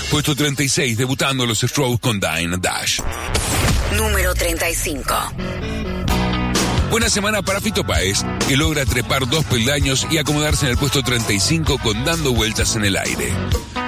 Puesto 36, debutando los Strokes con Dine Dash. Número 35. Buena semana para Fito Páez, que logra trepar 2 peldaños y acomodarse en el puesto 35 con Dando Vueltas en el Aire.